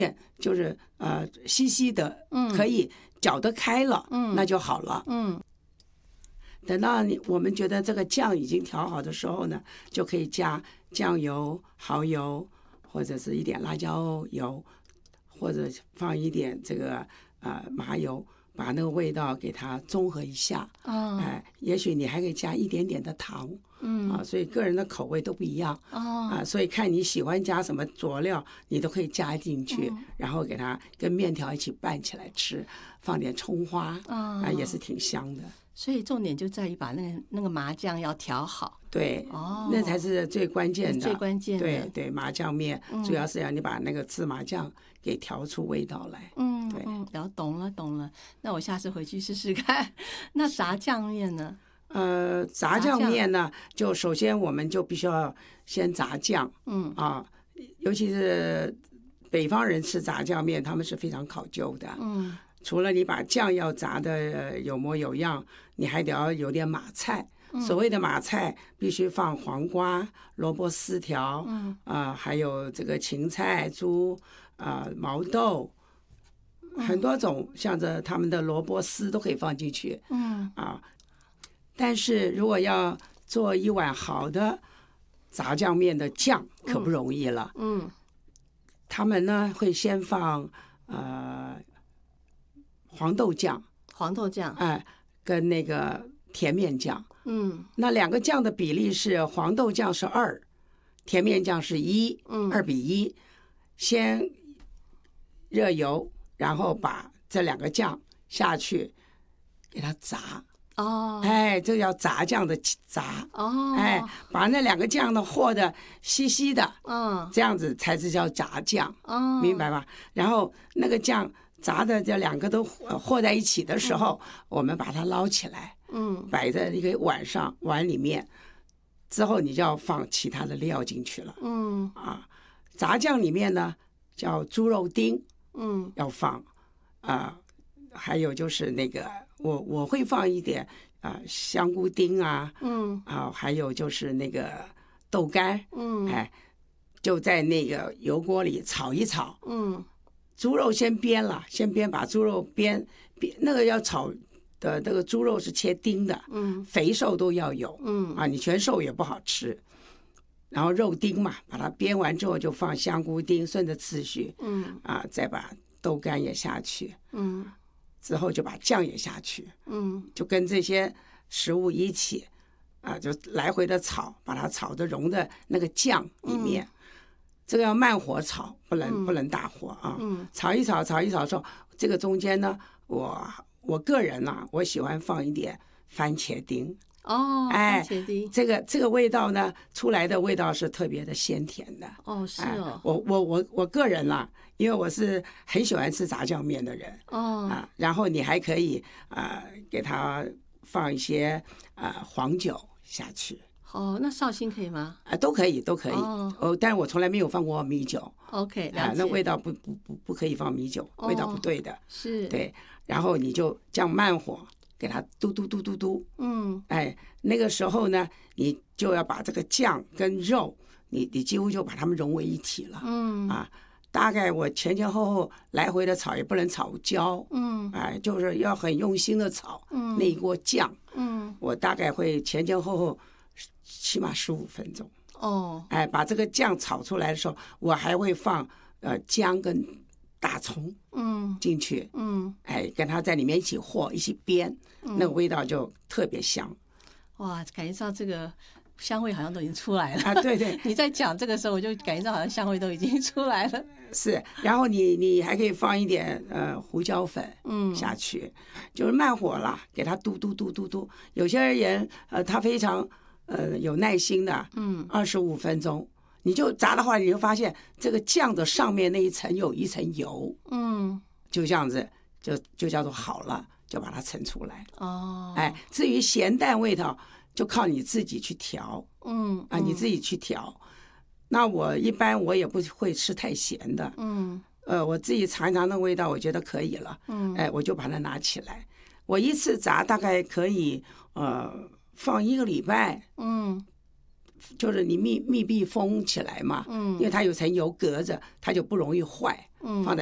就是稀稀的，可以搅得开了，那就好了。等到我们觉得这个酱已经调好的时候呢，就可以加酱油、蚝油，或者是一点辣椒油，或者放一点这个麻油，把那个味道给它综合一下。也许你还可以加一点点的糖。所以个人的口味都不一样。所以看你喜欢加什么佐料，你都可以加进去，然后给它跟面条一起拌起来吃，放点葱花，也是挺香的。 所以重点就在于把那个麻酱要调好。 对，那才是最关键的。 最关键的。 对对，麻酱面主要是要你把那个芝麻酱给调出味道来。对， 懂了。那我下次回去试试看。那炸酱面呢？ 炸酱面呢，就首先我们就必须要先炸酱。尤其是北方人吃炸酱面，他们是非常考究的。除了你把酱要炸的有模有样，你还得要有点马菜。所谓的马菜必须放黄瓜、萝卜丝条，还有这个芹菜、猪、毛豆，很多种，像这他们的萝卜丝都可以放进去。但是如果要做一碗好的炸酱面的酱，可不容易了。他们呢会先放黄豆酱，跟那个甜面酱。那两个酱的比例是黄豆酱是2，甜面酱是1，2:1。先热油，然后把这两个酱下去给它炸。这叫炸酱的炸。把那两个酱呢和的稀稀的，这样子才是叫炸酱。明白吧？然后那个酱炸的这两个都和在一起的时候，我们把它捞起来，摆在一个碗里面，之后你就要放其他的料进去了。炸酱里面呢叫猪肉丁，要放。还有就是那个我会放一点香菇丁还有就是那个豆干。就在那个油锅里炒一炒。猪肉先把猪肉煸，那个要炒的这个猪肉是切丁的，肥瘦都要有。你全瘦也不好吃。然后肉丁嘛，把它煸完之后就放香菇丁，顺着次序。再把豆干也下去。之后就把酱也下去。就跟这些食物一起就来回的炒，把它炒的融的那个酱里面。这个要慢火炒，不能大火啊。炒一炒之后，这个中间呢，我个人我喜欢放一点番茄丁。 番茄丁， 这个味道呢，出来的味道是特别的鲜甜的。 是哦。 我个人因为我是很喜欢吃炸酱面的人。然后你还可以给它放一些黄酒下去。 那绍兴可以吗？ 都可以。但是我从来没有放过米酒。 OK， 了解。 那味道不可以放米酒，味道不对的。 是。 对，然后你就这样慢火给它嘟嘟嘟嘟嘟。那个时候呢，你就要把这个酱跟肉，你几乎就把它们融为一体了。大概我前前后后来回的炒，也不能炒焦。就是要很用心的炒。那一锅酱。我大概会前前后后起码15分钟。把这个酱炒出来的时候，我还会放姜跟大葱进去。跟它在里面一起和，一起煸，那个味道就特别香。 哇，感觉到这个香味好像都已经出来了。 对。 你在讲这个时候，我就感觉到好像香味都已经出来了。 是，然后你还可以放一点胡椒粉下去，就是慢火啦，给它嘟嘟嘟嘟嘟。有些人他非常有耐心的，25分钟，你就炸的话，你就发现这个酱的上面那一层有一层油。就这样子就叫做好了，就把它盛出来。至于咸淡味道就靠你自己去调。你自己去调。那我一般我也不会吃太咸的。我自己尝一尝那味道，我觉得可以了。我就把它拿起来。我一次炸大概可以放1个礼拜。 就是你密闭封起来嘛，因为它有层油隔着，它就不容易坏，放在